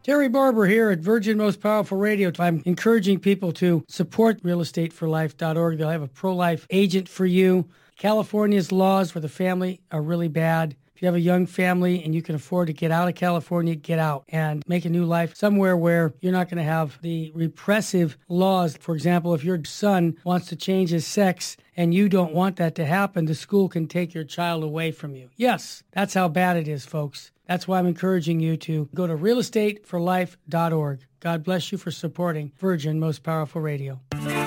Terry Barber here at Virgin Most Powerful Radio. I'm encouraging people to support realestateforlife.org. They'll have a pro-life agent for you. California's laws for the family are really bad. If you have a young family and you can afford to get out of California, get out and make a new life somewhere where you're not going to have the repressive laws. For example, if your son wants to change his sex and you don't want that to happen, the school can take your child away from you. Yes, that's how bad it is, folks. That's why I'm encouraging you to go to realestateforlife.org. God bless you for supporting Virgin Most Powerful Radio.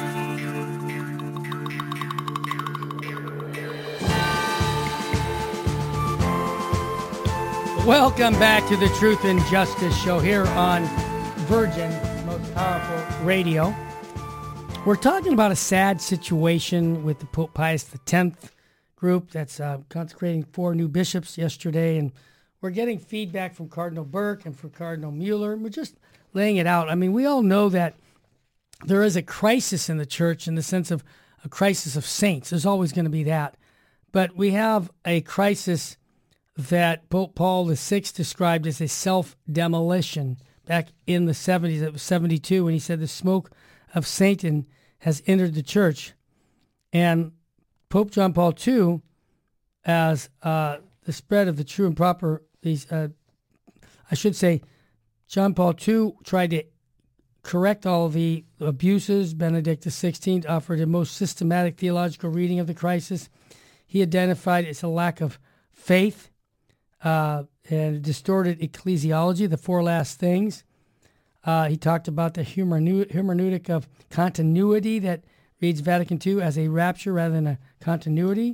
Welcome back to the Truth and Justice Show here on Virgin Most Powerful Radio. We're talking about a sad situation with the Pope Pius X group that's consecrating 4 new bishops yesterday, and we're getting feedback from Cardinal Burke and from Cardinal Mueller, and we're just laying it out. I mean, we all know that there is a crisis in the church in the sense of a crisis of saints. There's always going to be that. But we have a crisis that Pope Paul VI described as a self-demolition back in the 70s. It was 72, and he said the smoke of Satan has entered the church. And Pope John Paul II, as the spread of the true and proper, John Paul II tried to correct all the abuses. Benedict XVI offered a most systematic theological reading of the crisis. He identified it as a lack of faith, and distorted ecclesiology, the 4 last things. He talked about the hermeneutic of continuity that reads Vatican II as a rapture rather than a continuity.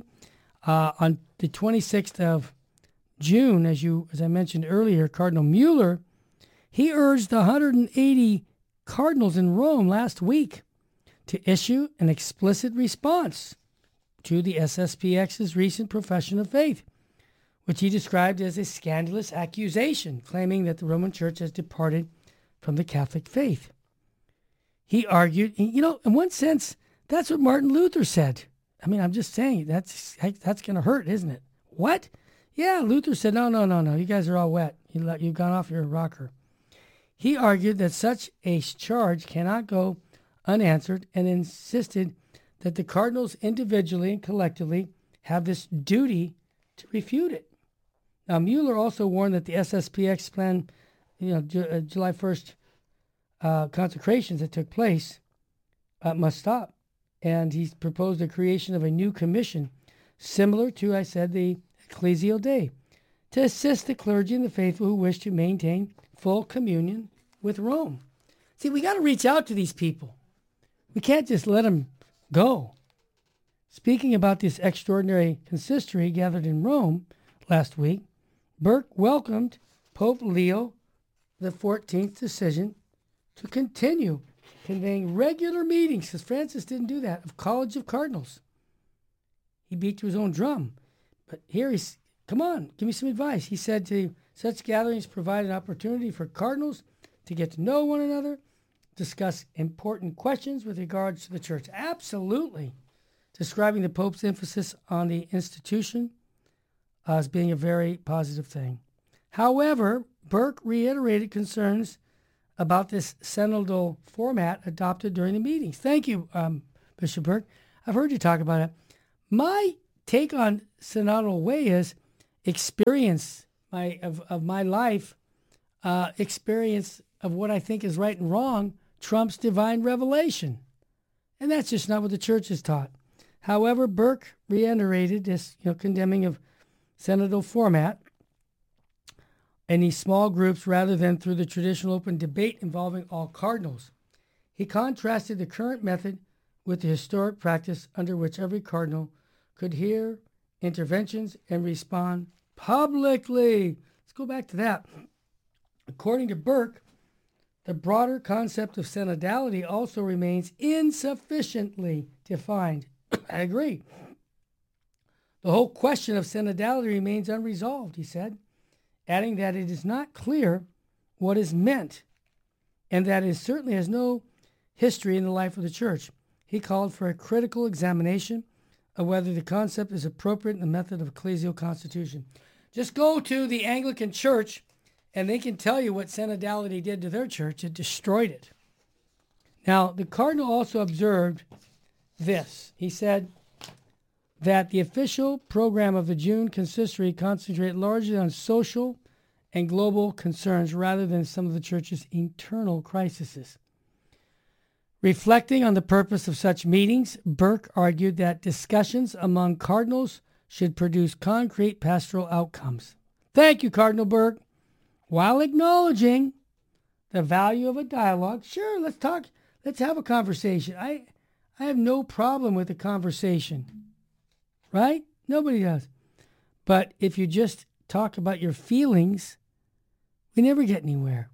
On the 26th of June, as I mentioned earlier, Cardinal Mueller, he urged the 180 cardinals in Rome last week to issue an explicit response to the SSPX's recent profession of faith, which he described as a scandalous accusation, claiming that the Roman Church has departed from the Catholic faith. He argued, in one sense, that's what Martin Luther said. I mean, I'm just saying, that's going to hurt, isn't it? What? Yeah, Luther said, no, you guys are all wet. You've gone off your rocker. He argued that such a charge cannot go unanswered and insisted that the cardinals individually and collectively have this duty to refute it. Now, Mueller also warned that the SSPX plan, July 1st consecrations that took place must stop. And he's proposed the creation of a new commission, similar to, the Ecclesial Day, to assist the clergy and the faithful who wish to maintain full communion with Rome. See, we got to reach out to these people. We can't just let them go. Speaking about this extraordinary consistory gathered in Rome last week, Burke welcomed Pope Leo XIV's decision to continue convening regular meetings, because Francis didn't do that, of College of Cardinals. He beat to his own drum. But here come on, give me some advice. He said such gatherings provide an opportunity for cardinals to get to know one another, discuss important questions with regards to the church. Absolutely. Describing the Pope's emphasis on the institution as being a very positive thing. However, Burke reiterated concerns about this synodal format adopted during the meetings. Thank you, Bishop Burke. I've heard you talk about it. My take on synodal way is experience of my life, experience of what I think is right and wrong trumps divine revelation. And that's just not what the church has taught. However, Burke reiterated this, condemning of synodal format in these small groups rather than through the traditional open debate involving all cardinals. He contrasted the current method with the historic practice under which every cardinal could hear interventions and respond publicly. Let's go back to that. According to Burke, the broader concept of synodality also remains insufficiently defined. I agree. The whole question of synodality remains unresolved, he said, adding that it is not clear what is meant and that it certainly has no history in the life of the church. He called for a critical examination of whether the concept is appropriate in the method of ecclesial constitution. Just go to the Anglican Church And they can tell you what synodality did to their church. It destroyed it. Now, the cardinal also observed this. He said that the official program of the June consistory concentrated largely on social and global concerns rather than some of the church's internal crises. Reflecting on the purpose of such meetings, Burke argued that discussions among cardinals should produce concrete pastoral outcomes. Thank you, Cardinal Burke. While acknowledging the value of a dialogue, sure, let's talk, let's have a conversation. I have no problem with a conversation, right? Nobody does. But if you just talk about your feelings, we never get anywhere.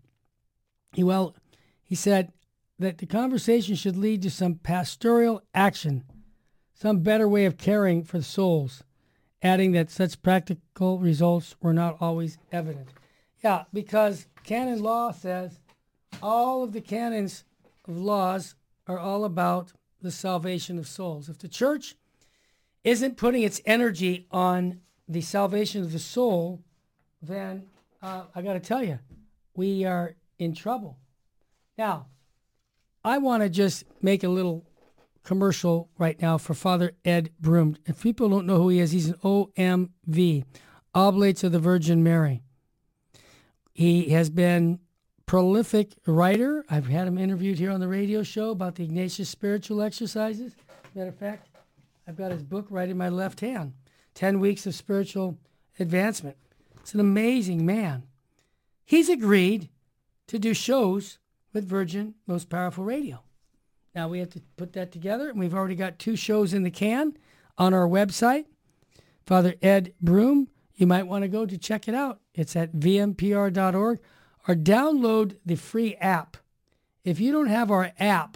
He said that the conversation should lead to some pastoral action, some better way of caring for the souls, adding that such practical results were not always evident. Yeah, because canon law says all of the canons of laws are all about the salvation of souls. If the church isn't putting its energy on the salvation of the soul, then I got to tell you, we are in trouble. Now, I want to just make a little commercial right now for Father Ed Broom. If people don't know who he is, he's an OMV, Oblates of the Virgin Mary. He has been prolific writer. I've had him interviewed here on the radio show about the Ignatius spiritual exercises. Matter of fact, I've got his book right in my left hand, 10 Weeks of Spiritual Advancement. It's an amazing man. He's agreed to do shows with Virgin Most Powerful Radio. Now we have to put that together, and we've already got 2 shows in the can on our website. Father Ed Broom, you might want to go to check it out. It's at vmpr.org, or download the free app. If you don't have our app,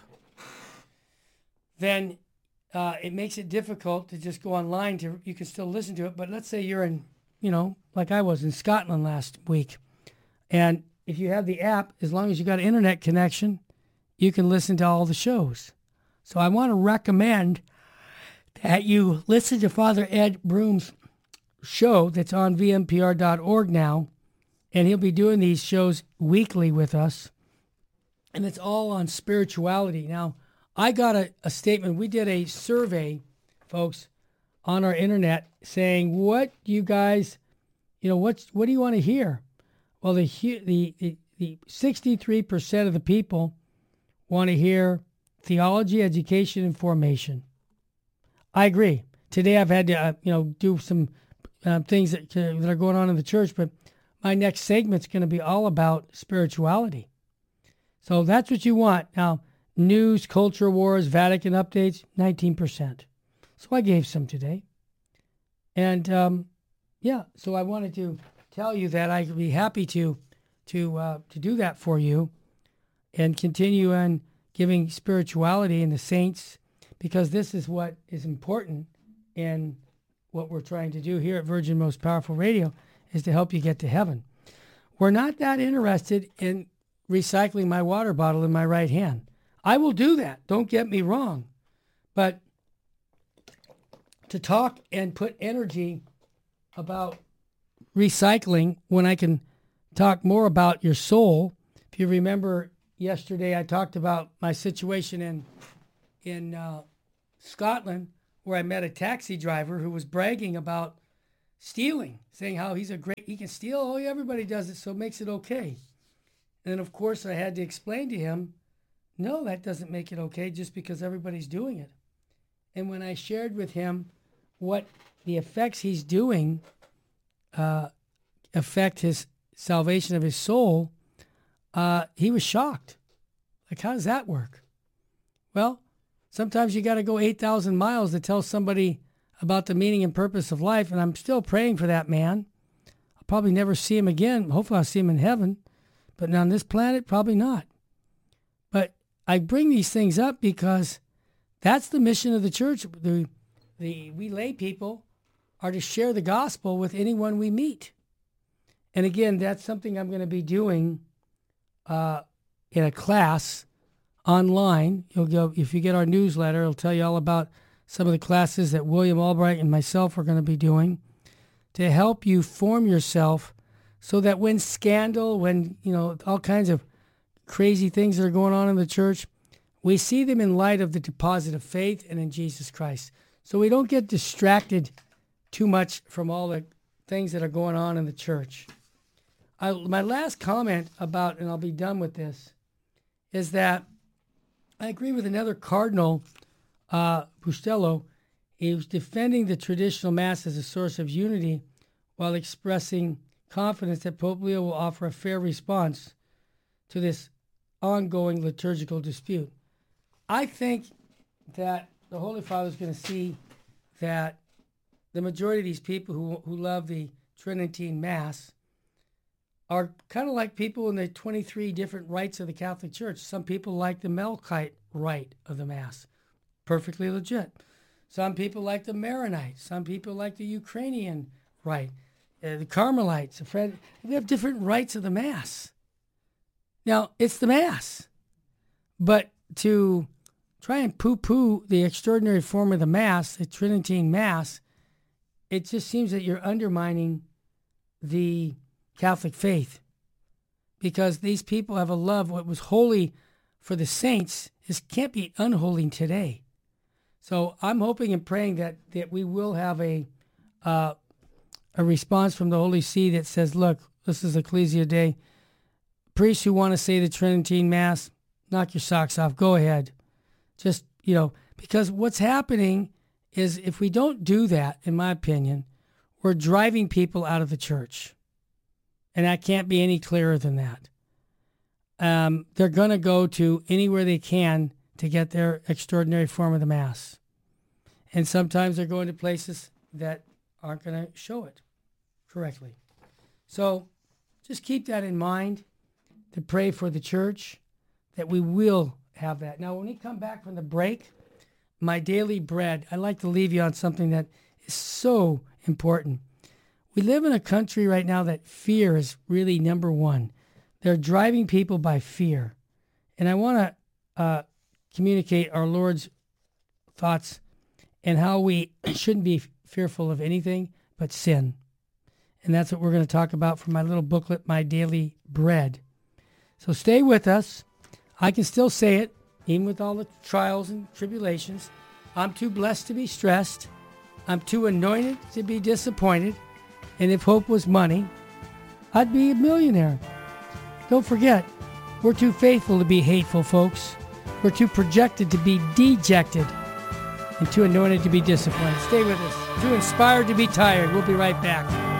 then it makes it difficult to just go online. You can still listen to it, but let's say you're in, like I was in Scotland last week, and if you have the app, as long as you got an internet connection, you can listen to all the shows. So I want to recommend that you listen to Father Ed Broom's show that's on vmpr.org now, and he'll be doing these shows weekly with us, and it's all on spirituality. Now, I got a statement. We did a survey, folks, on our internet saying, what you guys, what do you want to hear? Well, the 63% of the people want to hear theology, education, and formation. I agree. Today I've had to, do some things that are going on in the church, but my next segment's going to be all about spirituality. So that's what you want. Now, news, culture wars, Vatican updates, 19%. So I gave some today. And, so I wanted to tell you that I'd be happy to do that for you and continue on giving spirituality in the saints, because this is what is important in what we're trying to do here at Virgin Most Powerful Radio, is to help you get to heaven. We're not that interested in recycling my water bottle in my right hand. I will do that, don't get me wrong. But to talk and put energy about recycling when I can talk more about your soul. If you remember yesterday, I talked about my situation in Scotland, where I met a taxi driver who was bragging about stealing, saying how he can steal. Oh, yeah, everybody does it, so it makes it okay. And then, of course, I had to explain to him, no, that doesn't make it okay just because everybody's doing it. And when I shared with him what the effects he's doing affect his salvation of his soul, he was shocked. Like, how does that work? Well, sometimes you got to go 8,000 miles to tell somebody about the meaning and purpose of life, and I'm still praying for that man. I'll probably never see him again. Hopefully I'll see him in heaven, but on this planet, probably not. But I bring these things up because that's the mission of the church. We lay people are to share the gospel with anyone we meet. And again, that's something I'm going to be doing in a class online. You'll go, if you get our newsletter, it'll tell you all about some of the classes that William Albright and myself are going to be doing to help you form yourself so that when scandal, when, all kinds of crazy things that are going on in the church, we see them in light of the deposit of faith and in Jesus Christ. So we don't get distracted too much from all the things that are going on in the church. My last comment about, and I'll be done with this, is that I agree with another cardinal, Bustelo. He was defending the traditional Mass as a source of unity while expressing confidence that Pope Leo will offer a fair response to this ongoing liturgical dispute. I think that the Holy Father is going to see that the majority of these people who love the Tridentine Mass are kind of like people in the 23 different rites of the Catholic Church. Some people like the Melkite rite of the Mass, perfectly legit. Some people like the Maronite. Some people like the Ukrainian rite. The Carmelites. We have different rites of the Mass. Now, it's the Mass. But to try and poo-poo the extraordinary form of the Mass, the Tridentine Mass, it just seems that you're undermining the Catholic faith, because these people have a love. What was holy for the saints can't be unholy today. So I'm hoping and praying that we will have a response from the Holy See that says, look, this is Ecclesia Day. Priests who want to say the Tridentine Mass, knock your socks off. Go ahead. Just, because what's happening is if we don't do that, in my opinion, we're driving people out of the church. And that can't be any clearer than that. They're going to go to anywhere they can to get their extraordinary form of the Mass. And sometimes they're going to places that aren't going to show it correctly. So just keep that in mind, to pray for the church, that we will have that. Now, when we come back from the break, my daily bread, I'd like to leave you on something that is so important. We live in a country right now that fear is really number one. They're driving people by fear. And I want to communicate our Lord's thoughts and how we shouldn't be fearful of anything but sin. And that's what we're going to talk about from my little booklet, My Daily Bread. So stay with us. I can still say it, even with all the trials and tribulations. I'm too blessed to be stressed. I'm too anointed to be disappointed. And if hope was money, I'd be a millionaire. Don't forget, we're too faithful to be hateful, folks. We're too projected to be dejected and too anointed to be disappointed. Stay with us. Too inspired to be tired. We'll be right back.